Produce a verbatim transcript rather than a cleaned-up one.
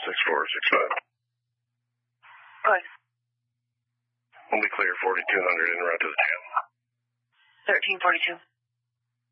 six four six five. Good. We'll be clear forty-two hundred en route to the jam. thirteen forty-two.